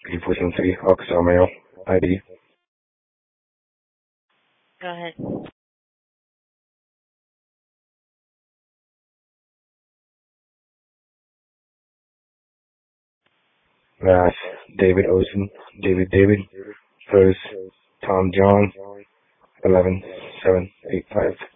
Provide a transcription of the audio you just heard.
3473 Arkansas Mail ID. Go ahead. Last, David Ocean, David, first, Tom John, 11785.